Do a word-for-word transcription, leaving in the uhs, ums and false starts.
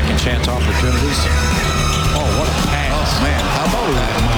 second chance opportunities. Oh, what a pass. Oh, man. How about that?